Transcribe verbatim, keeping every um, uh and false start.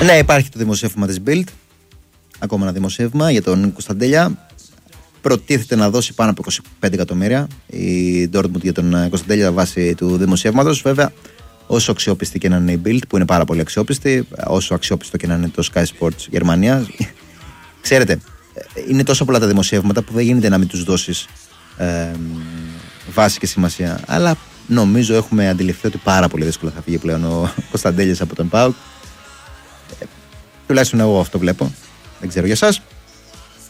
Ναι, υπάρχει το δημοσίευμα της Bild. Ακόμα ένα δημοσίευμα για τον Κωνσταντέλια. Προτίθεται να δώσει πάνω από είκοσι πέντε εκατομμύρια η Dortmund για τον Κωνσταντέλια βάσει του δημοσιεύματος. Βέβαια, όσο αξιόπιστη και να είναι η Bild, που είναι πάρα πολύ αξιόπιστη, όσο αξιόπιστο και να είναι το Sky Sports Γερμανία, ξέρετε, είναι τόσο πολλά τα δημοσιεύματα που δεν γίνεται να μην τους δώσεις ε, βάση και σημασία. Αλλά νομίζω έχουμε αντιληφθεί ότι πάρα πολύ δύσκολα θα φύγει πλέον ο Κωνσταντέλιας από τον ΠΑΟΚ. Ε, τουλάχιστον εγώ αυτό βλέπω. Δεν ξέρω για εσάς.